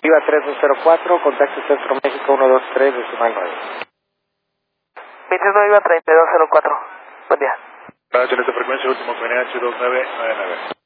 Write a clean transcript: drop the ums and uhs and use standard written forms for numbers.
Viva 3204, contacto Centro México 123, decimal 9. 29 Viva 3204. Buen día. Para esta frecuencia, último PNH 2999.